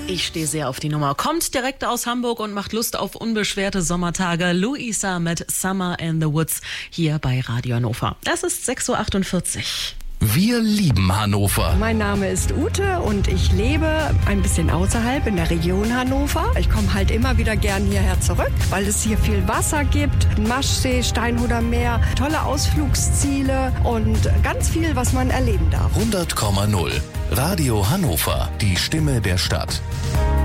Ich stehe sehr auf die Nummer. Kommt direkt aus Hamburg und macht Lust auf unbeschwerte Sommertage. Luisa mit Summer in the Woods hier bei Radio Hannover. Es ist 6.48 Uhr. Wir lieben Hannover. Mein Name ist Ute und ich lebe ein bisschen außerhalb in der Region Hannover. Ich komme halt immer wieder gern hierher zurück, weil es hier viel Wasser gibt. Maschsee, Steinhuder Meer, tolle Ausflugsziele und ganz viel, was man erleben darf. 100,0. Radio Hannover, die Stimme der Stadt.